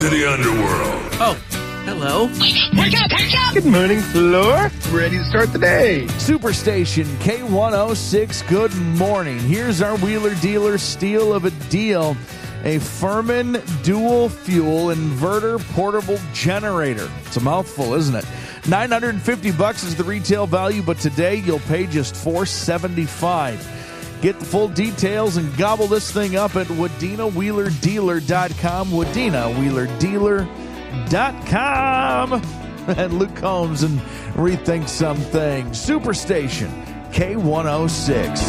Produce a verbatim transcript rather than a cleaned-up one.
To the underworld. Oh, hello. Wake up, wake up! Good morning, Floor. Ready to start the day. Superstation K one oh six, good morning. Here's our Wheeler Dealer steal of a deal. A Furman dual fuel inverter portable generator. It's a mouthful, isn't it? nine hundred fifty bucks is the retail value, but today you'll pay just four seventy-five. Get the full details and gobble this thing up at Wadena Wheeler Dealer dot com. Wadena Wheeler Dealer dot com. And Luke Combs and Rethink Some Things. Superstation K one oh six.